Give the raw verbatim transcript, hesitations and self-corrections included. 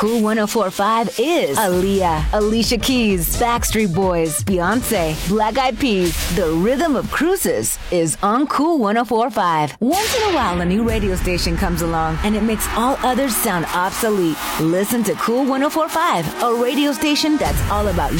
Cool one oh four point five is Aaliyah, Alicia Keys, Backstreet Boys, Beyonce, Black Eyed Peas. The rhythm of cruises is on Cool one oh four point five. Once in a while, a new radio station comes along and it makes all others sound obsolete. Listen to Cool one oh four point five, a radio station that's all about